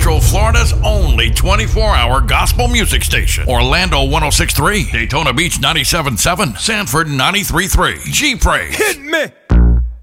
Central Florida's only 24-hour gospel music station. Orlando 106.3, Daytona Beach 97.7, Sanford 93.3, G-Praise. Hit me!